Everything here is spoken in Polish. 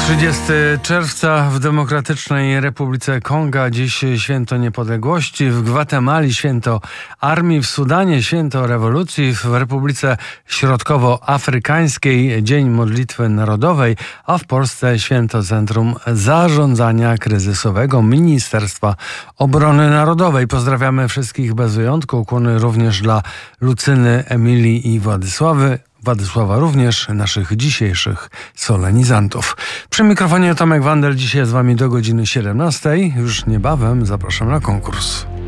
30 czerwca w Demokratycznej Republice Konga, dziś święto niepodległości, w Gwatemali święto armii, w Sudanie święto rewolucji, w Republice Środkowoafrykańskiej Dzień Modlitwy Narodowej, a w Polsce święto Centrum Zarządzania Kryzysowego Ministerstwa Obrony Narodowej. Pozdrawiamy wszystkich bez wyjątku, ukłony również dla Lucyny, Emilii i Władysława również, naszych dzisiejszych solenizantów. Przy mikrofonie Tomek Wandel, dzisiaj z wami do godziny 17. Już niebawem zapraszam na konkurs.